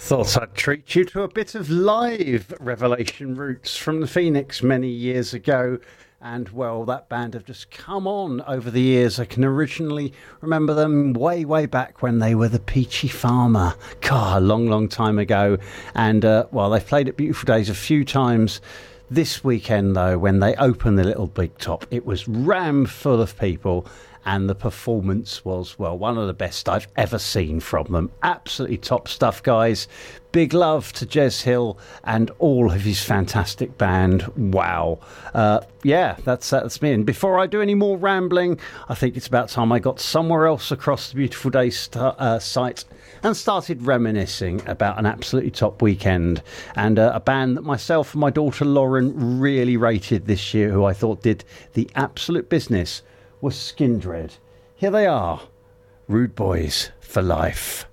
Thought I'd treat you to a bit of live Revelation Roots from the Phoenix many years ago. And, well, that band have just come on over the years. I can originally remember them way back when they were the Peachy Farmer. God, a long time ago. And, well, they've played at Beautiful Days a few times. This weekend, though, when they opened the Little Big Top, it was rammed full of people. And the performance was, well, one of the best I've ever seen from them. Absolutely top stuff, guys. Big love to Jez Hill and all of his fantastic band. Wow. Yeah, that's me. And before I do any more rambling, I think it's about time I got somewhere else across the Beautiful Days site and started reminiscing about an absolutely top weekend. And a band that myself and my daughter Lauren really rated this year, who I thought did the absolute business, was Skindred. Here they are, Rude Boys for Life.